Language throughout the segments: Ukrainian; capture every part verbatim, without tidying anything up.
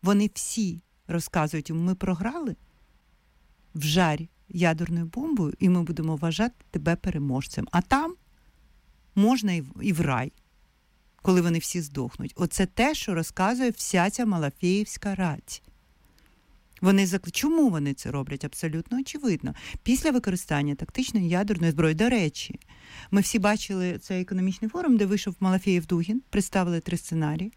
вони всі розказують, ми програли, вжарь ядерною бомбою, і ми будемо вважати тебе переможцем. А там можна і в, і в рай, коли вони всі здохнуть. Оце те, що розказує вся ця Малафєївська рать. Вони закли... Чому вони це роблять? Абсолютно очевидно. Після використання тактичної ядерної зброї, до речі, ми всі бачили цей економічний форум, де вийшов Малафєєв-Дугін, представили три сценарії.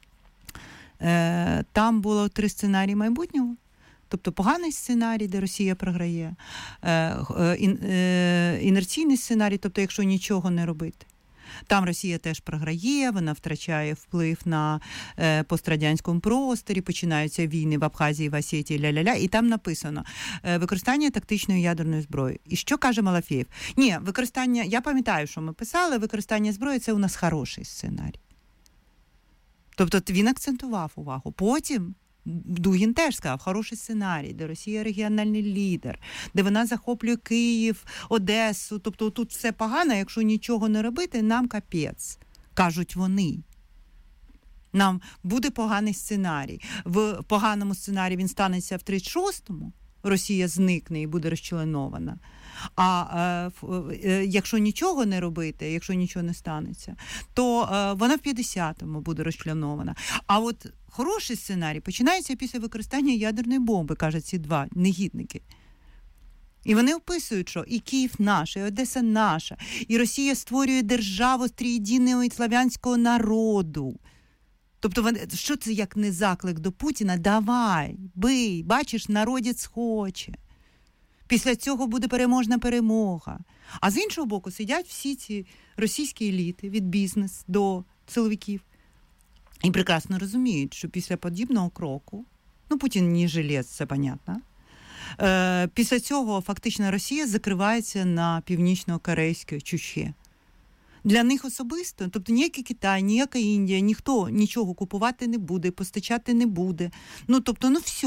Е, там було три сценарії майбутнього. Тобто поганий сценарій, де Росія програє, е, е, е, інерційний сценарій, тобто якщо нічого не робити. Там Росія теж програє, вона втрачає вплив на е, пострадянському просторі, починаються війни в Абхазії, в Осетії, ля-ля-ля, і там написано е, використання тактичної ядерної зброї. І що каже Малафєєв? Ні, використання, я пам'ятаю, що ми писали, використання зброї – це у нас хороший сценарій. Тобто він акцентував увагу. Потім Дугін теж сказав, хороший сценарій, де Росія регіональний лідер, де вона захоплює Київ, Одесу, тобто тут все погано, якщо нічого не робити, нам капець, кажуть вони. Нам буде поганий сценарій. В поганому сценарії він станеться в тридцять шостому, Росія зникне і буде розчленована. А е, е, якщо нічого не робити, якщо нічого не станеться, то е, вона в п'ятдесятому буде розчленована. А от хороший сценарій починається після використання ядерної бомби, кажуть ці два негідники. І вони описують, що і Київ наш, і Одеса наша, і Росія створює державу триєдиного славянського народу. Тобто, вони, що це як не заклик до Путіна? Давай, бий, бачиш, народець хоче. Після цього буде переможна перемога. А з іншого боку сидять всі ці російські еліти, від бізнес до силовиків, і прекрасно розуміють, що після подібного кроку, ну, Путін не жилець, це понятно, е, після цього фактично Росія закривається на північно-корейське чуще. Для них особисто, тобто ніякий Китай, ніяка Індія, ніхто нічого купувати не буде, постачати не буде. Ну, тобто, ну, все.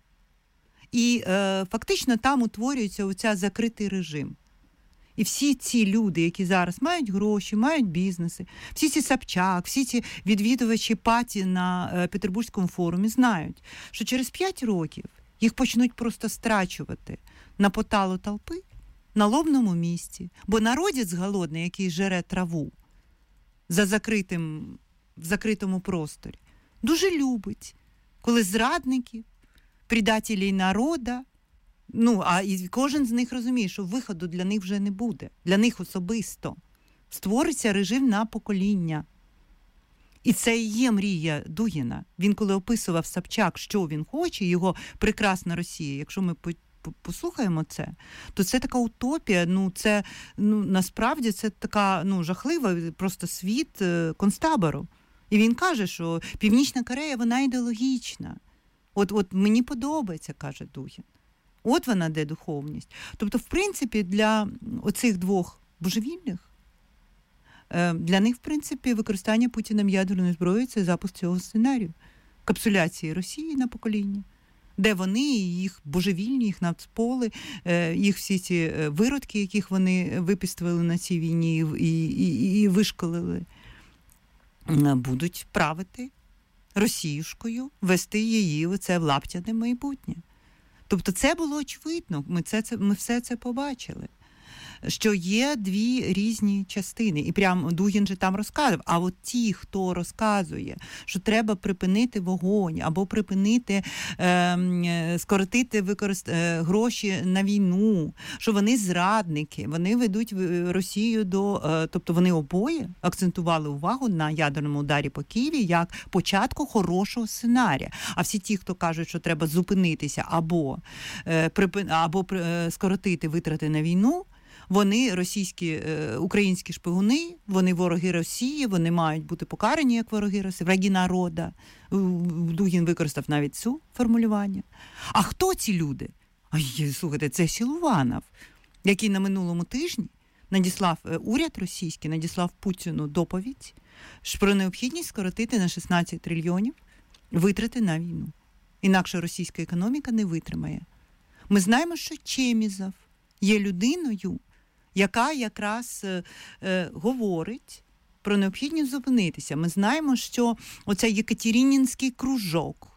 І е, фактично там утворюється оця закритий режим. І всі ці люди, які зараз мають гроші, мають бізнеси, всі ці Собчак, всі ці відвідувачі паті на е, Петербурзькому форумі знають, що через п'ять років їх почнуть просто страчувати на поталу толпи, на лобному місці. Бо народець голодний, який жере траву за закритим, в закритому просторі, дуже любить, коли зрадників, предателей народа, ну, а і кожен з них розуміє, що виходу для них вже не буде. Для них особисто. Створиться режим на покоління. І це і є мрія Дугіна. Він, коли описував Собчак, що він хоче, його прекрасна Росія, якщо ми послухаємо це, то це така утопія, ну, це, ну, насправді, це така, ну, жахлива просто світ концтабору. І він каже, що Північна Корея, вона ідеологічна. От, от мені подобається, каже Дугін. От вона де духовність. Тобто, в принципі, для оцих двох божевільних, для них, в принципі, використання Путіним ядерної зброї – це запуск цього сценарію. Капсуляції Росії на покоління, де вони, їх божевільні, їх нацполи, їх всі ці виродки, яких вони випістували на цій війні і, і, і вишколили, будуть правити Росіюшкою, вести її в це влаптяне майбутнє. Тобто це було очевидно, ми, це, це, ми все це побачили, що є дві різні частини. І прям Дугін же там розказував, а от ті, хто розказує, що треба припинити вогонь, або припинити, е, скоротити використ... е, гроші на війну, що вони зрадники, вони ведуть Росію до... Е, тобто вони обоє акцентували увагу на ядерному ударі по Києві як початку хорошого сценарія. А всі ті, хто кажуть, що треба зупинитися або, е, припин... або е, скоротити витрати на війну, вони російські, е, українські шпигуни, вони вороги Росії, вони мають бути покарані як вороги Росії, враги народа. Дугін використав навіть цю формулювання. А хто ці люди? Ай, слухайте, це Силуанов, який на минулому тижні надіслав, уряд російський надіслав Путіну доповідь про необхідність скоротити на шістнадцять трильйонів витрати на війну. Інакше російська економіка не витримає. Ми знаємо, що Чемізов є людиною, яка якраз е, е, говорить про необхідність зупинитися. Ми знаємо, що оцей Єкатеринінський кружок,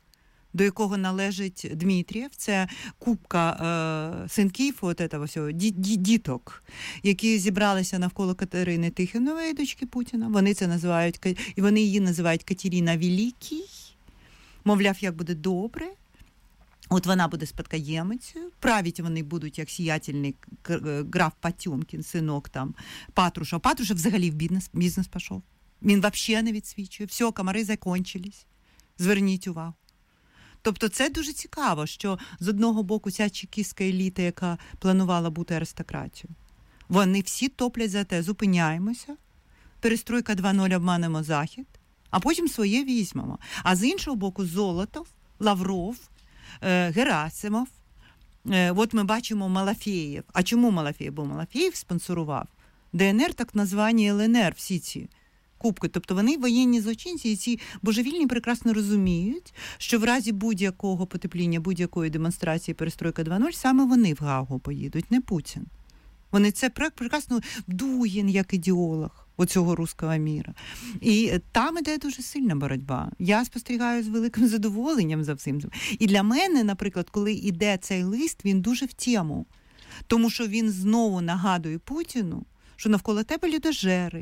до якого належить Дмитрієв. Це купка е, синків, от этого всього, ді, ді, діток, які зібралися навколо Катерини Тихонової, дочки Путіна. Вони це називають, і вони її називають Катерина Великий. Мовляв, як буде добре. От вона буде спадкоємицею. Править вони будуть, як сіятельний граф Потьомкін, синок там Патрушев. Патрушев взагалі в бізнес, бізнес пішов. Він взагалі не відсвічує. Все, комари закончились. Зверніть увагу. Тобто це дуже цікаво, що з одного боку ця чекістська еліта, яка планувала бути аристократією, вони всі топлять за те, зупиняємося, перестройка два нуль, обманемо Захід, а потім своє візьмемо. А з іншого боку Золотов, Лавров, е, Герасимов, е, от ми бачимо Малафєєв. А чому Малафєєв? Бо Малафєєв спонсорував ДНР, так названі ЛНР, всі ці кубки. Тобто вони воєнні злочинці, і ці божевільні прекрасно розуміють, що в разі будь-якого потепління, будь-якої демонстрації перестройка два нуль, саме вони в Гаагу поїдуть, не Путін. Вони це прекрасно, Дугін як ідеолог оцього руського міра. І там іде дуже сильна боротьба. Я спостерігаю з великим задоволенням за всім. І для мене, наприклад, коли іде цей лист, він дуже в тему. Тому що він знову нагадує Путіну, що навколо тебе людожери,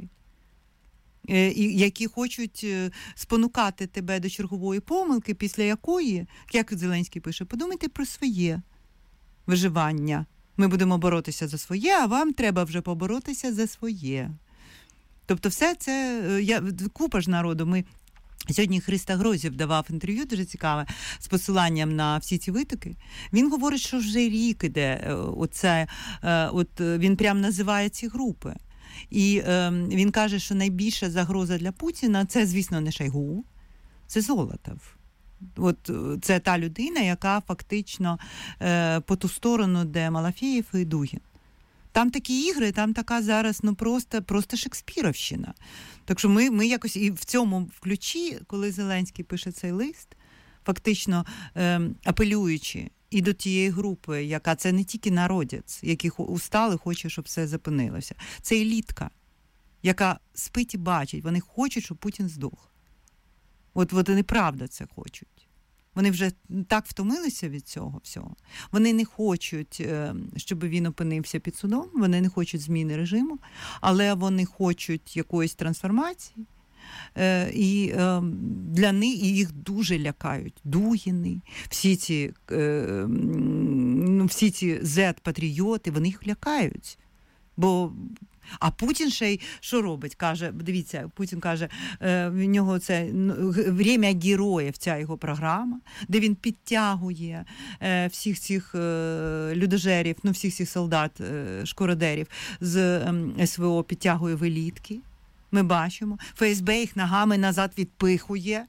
які хочуть спонукати тебе до чергової помилки, після якої, як Зеленський пише, подумайте про своє виживання. Ми будемо боротися за своє, а вам треба вже поборотися за своє. Тобто все це, я, купа ж народу, ми сьогодні Христа Грозєв давав інтерв'ю, дуже цікаве, з посиланням на всі ці витоки. Він говорить, що вже рік іде, оце, от він прям називає ці групи. І е, він каже, що найбільша загроза для Путіна – це, звісно, не Шойгу, це Золотов. От це та людина, яка фактично е, по ту сторону, де Малафєєв і Дугін. Там такі ігри, там така зараз, ну, просто, просто Шекспіровщина. Так що ми, ми якось і в цьому ключі, коли Зеленський пише цей лист, фактично е, апелюючи і до тієї групи, яка це не тільки народець, які устали, хоче, щоб все зупинилося. Це елітка, яка спить і бачить. Вони хочуть, щоб Путін здох. От, от вони правда це хочуть. Вони вже так втомилися від цього всього. Вони не хочуть, щоб він опинився під судом, вони не хочуть зміни режиму, але вони хочуть якоїсь трансформації. І для них і їх дуже лякають Дугіни, всі ці, ну, всі ці зет-патріоти, вони їх лякають. Бо а Путін ще й що робить? Каже, дивіться, Путін каже, в нього це «Время героїв», ця його програма, де він підтягує всіх цих людожерів, ну всіх цих солдат, шкородерів з СВО, підтягує в елітки. Ми бачимо. ФСБ їх ногами назад відпихує,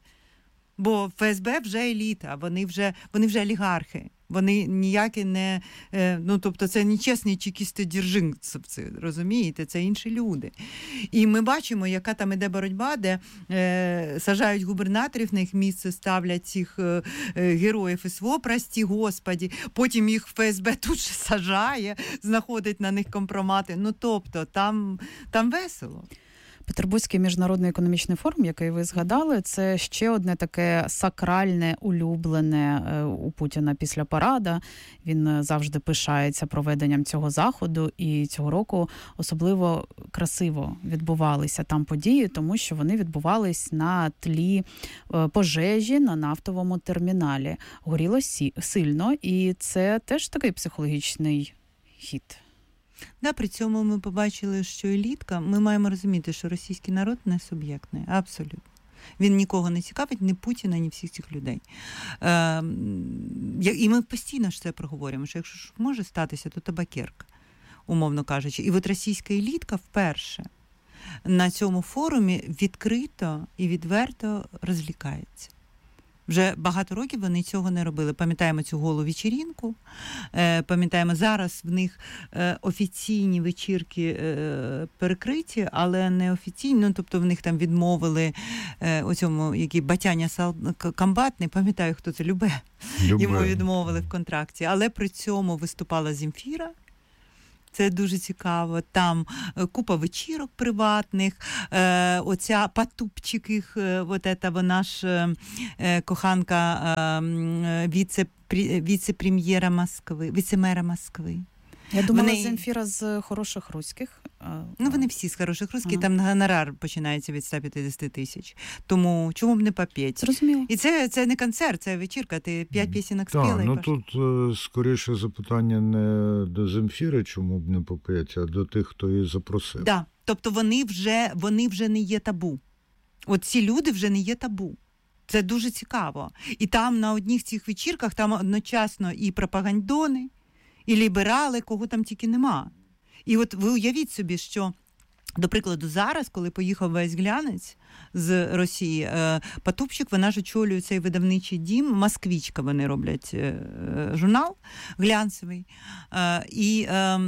бо ФСБ вже еліта, вони вже, вони вже олігархи. Вони ніякі не, ну, тобто це не чесні чекісти-держинцевці, розумієте, це інші люди. І ми бачимо, яка там іде боротьба, де е, сажають губернаторів, на їх місце ставлять цих е, героїв СВО, прості господі, потім їх ФСБ тут же сажає, знаходить на них компромати. Ну, тобто, там, там весело. Петербурзький міжнародний економічний форум, який ви згадали, це ще одне таке сакральне, улюблене у Путіна після парада. Він завжди пишається проведенням цього заходу, і цього року особливо красиво відбувалися там події, тому що вони відбувались на тлі пожежі на нафтовому терміналі. Горіло сильно, і це теж такий психологічний хід. Да, при цьому ми побачили, що елітка, ми маємо розуміти, що російський народ не суб'єктний, абсолютно. Він нікого не цікавить, ні Путіна, ні всіх цих людей. Е, і ми постійно ж це проговорюємо, що якщо ж може статися, то табакерка, умовно кажучи. І от російська елітка вперше на цьому форумі відкрито і відверто розвлікається. Вже багато років вони цього не робили. Пам'ятаємо цю голу вечірінку, пам'ятаємо, зараз в них офіційні вечірки перекриті, але не офіційні, ну, тобто в них там відмовили у цьому, який Батяня Комбат, не пам'ятаю, хто це, Любе, Любе. Йому відмовили в контракті, але при цьому виступала Земфіра. Це дуже цікаво. Там купа вечірок приватних, е, оця Потупчик їх, е, от ета, вона ж е, коханка е, віце, віце-прем'єра Москви, віце-мера Москви. Я думала, вони... Земфіра з хороших руських. А... Ну, вони всі з хороших руських, ага. Там гонорар починається від сто п'ятдесят тисяч. Тому чому б не попеть? Зрозуміло. І це, це не концерт, це вечірка, ти п'ять пісенок спіла. Так, і ну пошла. тут е, скоріше запитання не до Земфіри, чому б не попеть, а до тих, хто її запросив. Да. Тобто вони вже, вони вже не є табу. От ці люди вже не є табу. Це дуже цікаво. І там на одних цих вечірках там одночасно і пропагандони, і ліберали, кого там тільки нема. І от ви уявіть собі, що, до прикладу, зараз, коли поїхав весь глянець з Росії, Потупчик, вона ж очолює цей видавничий дім, «Москвичка» вони роблять журнал глянцевий. І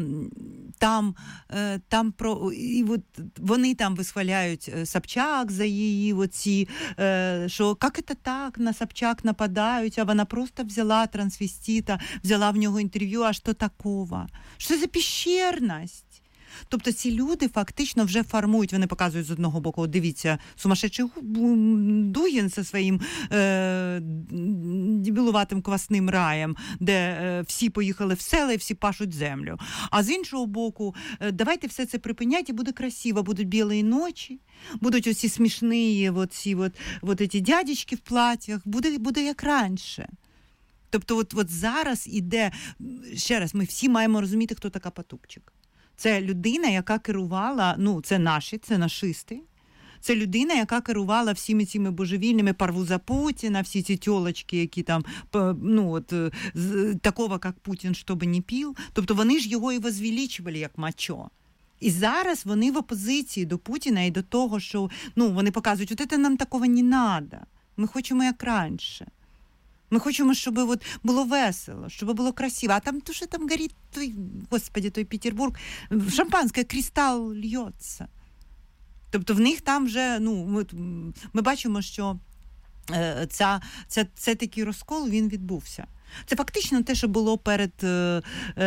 там, там про, і от вони там висхваляють Собчак за її оці, що як це так, на Собчак нападають, а вона просто взяла трансвестита, взяла в нього інтерв'ю, а що такого? Що за піщерність? Тобто ці люди фактично вже формують, вони показують з одного боку, дивіться, сумасшедший Дугін зі своїм е, дебілуватим квасним раєм, де е, всі поїхали в села і всі пашуть землю. А з іншого боку, е, давайте все це припинять і буде красиво, будуть білі ночі, будуть оці смішні оці, от, от ці дядечки в платьях, буде, буде як раніше. Тобто от, от зараз іде, ще раз, ми всі маємо розуміти, хто така Потупчик. Це людина, яка керувала, ну, це наші, це нашисти. Це людина, яка керувала всіми цими божевільними «Порву за Путіна», всі ці тьолочки, які там, ну, от, такого, як Путін, щоб не пив. Тобто вони ж його і возвеличували як мачо. І зараз вони в опозиції до Путіна і до того, що, ну, вони показують, от це нам такого не треба. Ми хочемо як раніше. Ми хочемо, щоб от було весело, щоб було красиво. А там дуже там горить той, господи, той Петербург, шампанське, кристал льється. Тобто в них там вже, ну, ми, ми бачимо, що е, ця, ця, це такий розкол, він відбувся. Це фактично те, що було перед, е,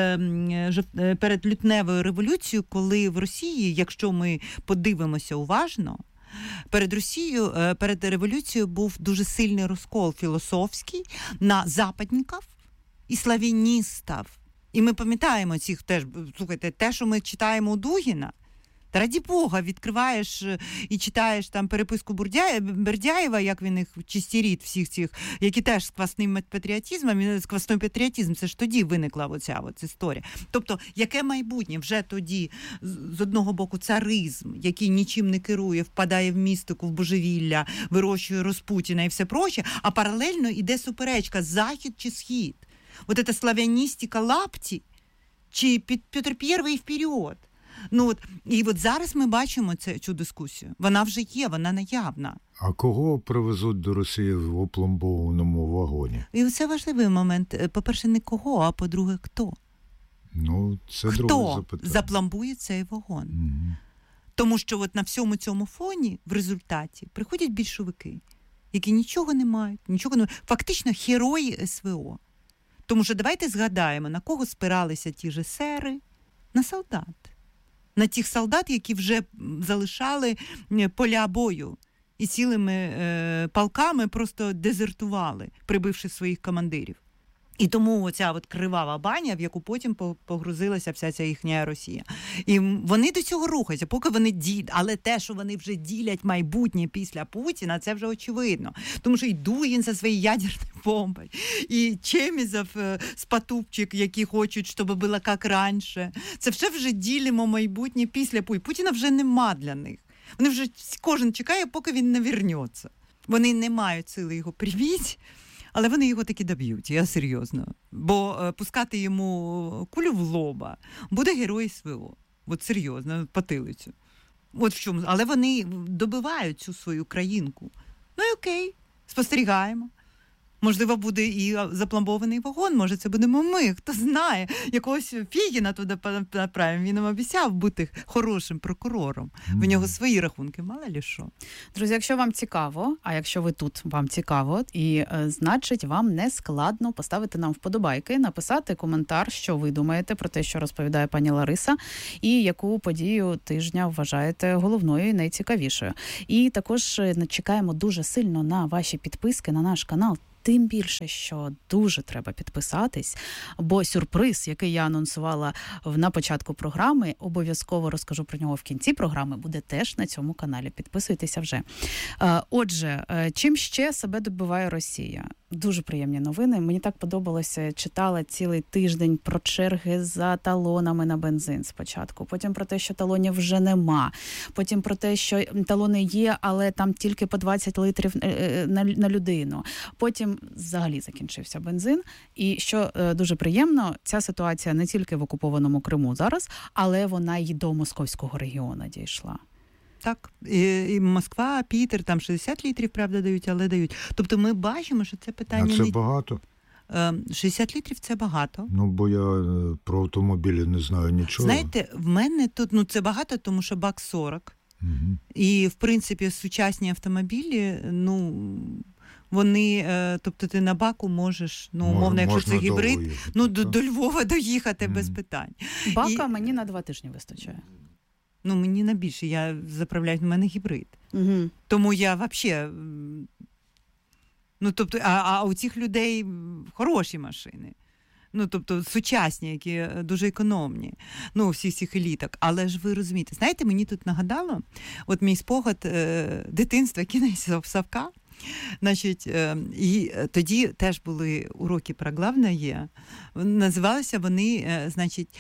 е, перед лютневою революцією, коли в Росії, якщо ми подивимося уважно, перед Росією, перед революцією був дуже сильний розкол філософський на западників і славяністів. І ми пам'ятаємо цих теж, слухайте, те, що ми читаємо у Дугіна, та раді Бога, відкриваєш і читаєш там переписку Бердяєва, як він їх чистірить всіх цих, які теж з квасним патріотизмом, з квасним патріотизмом, це ж тоді виникла оця от історія. Тобто, яке майбутнє? Вже тоді, з одного боку, царизм, який нічим не керує, впадає в містику, в божевілля, вирощує Розпутіна і все проще, а паралельно йде суперечка, захід чи схід. От ця славяністика лапті, чи Петр Перший вперед. Ну, от, і от зараз ми бачимо цю, цю дискусію. Вона вже є, вона наявна. А кого привезуть до Росії в опломбованому вагоні? І це важливий момент. По-перше, не кого, а по-друге, хто? Ну, це хто друге запитання. запломбує цей вагон? Угу. Тому що от на всьому цьому фоні в результаті приходять більшовики, які нічого не мають, нічого не мають. Фактично герої ес ве о. Тому що давайте згадаємо, на кого спиралися ті ж есери? На солдат. На тих солдат, які вже залишали поля бою і цілими е, полками просто дезертували, прибивши своїх командирів. І тому оця от кривава баня, в яку потім погрузилася вся ця їхня Росія. І вони до цього рухаються, поки вони ділять. Але те, що вони вже ділять майбутнє після Путіна, це вже очевидно. Тому що і Дугін зі своєю ядерною бомбою, і Чемізов з Потупчик, які хочуть, щоб було як раніше. Це все вже ділимо майбутнє після Путіна. Путіна вже нема для них. Вони вже, кожен чекає, поки він не вернеться. Вони не мають сили його привіть. Але вони його таки доб'ють, я серйозно. Бо е, пускати йому кулю в лоба буде герой ес ве о. От серйозно, потилицю. От в чому. Але вони добивають цю свою країнку. Ну і окей, спостерігаємо. Можливо, буде і запломбований вагон, може це будемо ми, хто знає. Якогось Фігіна туди направимо, він нам обіцяв бути хорошим прокурором. Mm-hmm. В нього свої рахунки, мало ли що. Друзі, якщо вам цікаво, а якщо ви тут, вам цікаво, і е, значить вам не складно поставити нам вподобайки, написати коментар, що ви думаєте про те, що розповідає пані Лариса, і яку подію тижня вважаєте головною і найцікавішою. І також чекаємо дуже сильно на ваші підписки на наш канал. Тим більше, що дуже треба підписатись, бо сюрприз, який я анонсувала на початку програми, обов'язково розкажу про нього в кінці програми, буде теж на цьому каналі. Підписуйтеся вже. Отже, чим ще себе добиває Росія? Дуже приємні новини. Мені так подобалося, читала цілий тиждень про черги за талонами на бензин спочатку, потім про те, що талонів вже нема, потім про те, що талони є, але там тільки по двадцять літрів на, на людину. Потім взагалі закінчився бензин. І що е, дуже приємно, ця ситуація не тільки в окупованому Криму зараз, але вона й до московського регіону дійшла. Так, і, і Москва, Пітер, там шістдесят літрів, правда, дають, але дають. Тобто ми бачимо, що це питання... А це не... багато? шістдесят літрів – це багато. Ну, бо я про автомобілі не знаю нічого. Знаєте, в мене тут, ну, це багато, тому що бак сорок. Угу. І, в принципі, сучасні автомобілі, ну... Вони, тобто ти на баку можеш, ну, умовно, якщо це гібрид, їхати, ну, до, до Львова доїхати mm. без питань. Бака і, мені на два тижні вистачає. Ну, мені на більше, я заправляю, в мене гібрид. Mm-hmm. Тому я взагалі, ну, тобто, а, а у цих людей хороші машини. Ну, тобто, сучасні, які дуже економні. Ну, у всіх цих еліток. Але ж ви розумієте, знаєте, мені тут нагадало, от мій спогад е, дитинства, кінець Савка. Значить, і тоді теж були уроки про главне. Називалися вони, значить,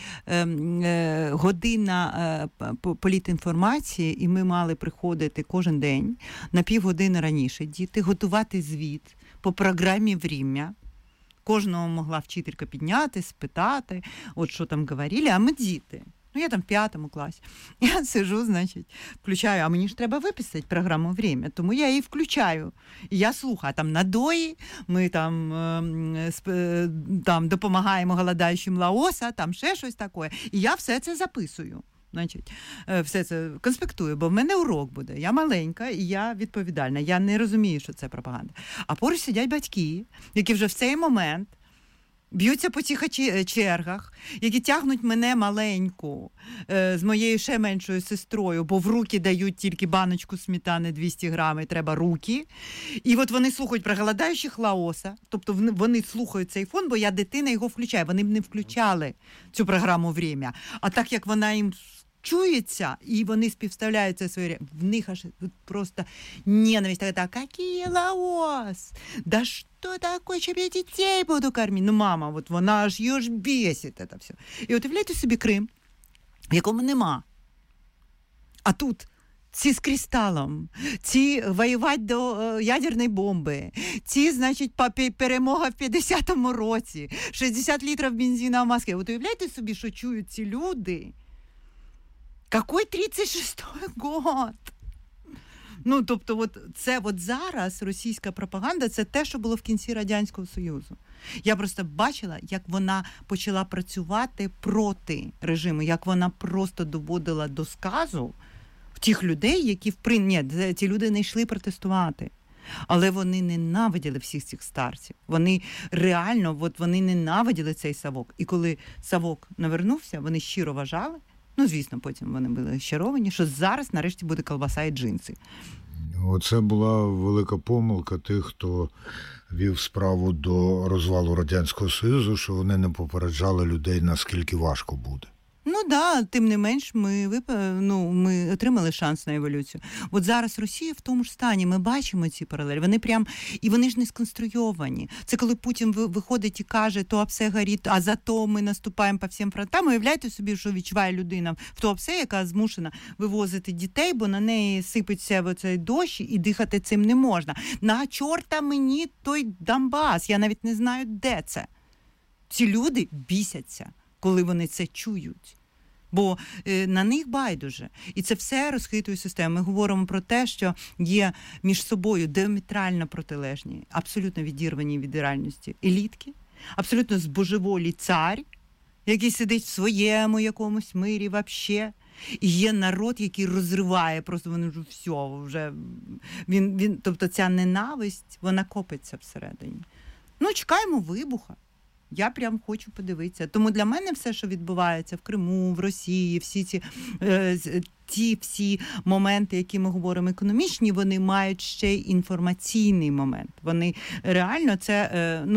година політінформації, і ми мали приходити кожен день на півгодини раніше діти, готувати звіт по програмі «Время». Кожного могла вчителька підняти, спитати, от що там говорили, а ми діти. Ну, я там в п'ятому класі. Я сижу, значить, включаю, а мені ж треба виписати програму «Время», тому я її включаю. І я слухаю, там надої, ми там, е, там допомагаємо голодаючим Лаоса, там ще щось таке. І я все це записую. Значить, все це конспектую, бо в мене урок буде. Я маленька і я відповідальна. Я не розумію, що це пропаганда. А поруч сидять батьки, які вже в цей момент б'ються по цих чергах, які тягнуть мене маленьку е, з моєю ще меншою сестрою, бо в руки дають тільки баночку сметани двісті грамів, треба руки. І от вони слухають про голодаючих Лаоса, тобто вони слухають цей фон, бо я дитина його включаю. Вони б не включали цю програму «Время». А так як вона їм чується, і вони співставляють це своє, в них аж просто ненависть. Так, який Лаос? Да що таке, щоб я дітей буду кормити? Ну, мама, от вона аж її ж бісить це все. І от уявляєте собі Крим, в якому нема. А тут ці з кристалом, ці воювати до е, ядерної бомби, ці, значить, перемога в п'ятдесятому році, шістдесят літрів бензина в Москві. От уявляєте собі, що чують ці люди? Какой тридцять шестой год? Ну, тобто, от це от зараз російська пропаганда, це те, що було в кінці Радянського Союзу. Я просто бачила, як вона почала працювати проти режиму, як вона просто доводила до сказу тих людей, які, в при... Ні, ці люди не йшли протестувати. Але вони ненавиділи всіх цих старців. Вони реально, от вони ненавиділи цей Савок. І коли Савок навернувся, вони щиро вважали, ну, звісно, потім вони були щаровані, що зараз нарешті буде колбаса і джинси. Оце була велика помилка тих, хто вів справу до розвалу Радянського Союзу, що вони не попереджали людей, наскільки важко буде. Ну да, тим не менш, ми, вип... ну, ми отримали шанс на еволюцію. От зараз Росія в тому ж стані, ми бачимо ці паралелі, вони прям, і вони ж не сконструйовані. Це коли Путін виходить і каже, то все горить, а зато ми наступаємо по всім фронтам. Уявляєте собі, що відчуває людина в Туапсе, яка змушена вивозити дітей, бо на неї сипеться оцей дощ і дихати цим не можна. На чорта мені той Донбас, я навіть не знаю, де це. Ці люди бісяться, коли вони це чують. Бо е, на них байдуже. І це все розхитує систему. Ми говоримо про те, що є між собою діаметрально протилежні, абсолютно відірвані від реальності елітки, абсолютно збожеволі цар, який сидить в своєму якомусь мирі вообще. І є народ, який розриває, просто вони вже все, вже він, він, тобто ця ненависть, вона копиться всередині. Ну, чекаємо вибуха. Я прям хочу подивитися. Тому для мене все, що відбувається в Криму, в Росії, всі ці, е, ті всі моменти, які ми говоримо економічні, вони мають ще й інформаційний момент. Вони реально це, е, ну,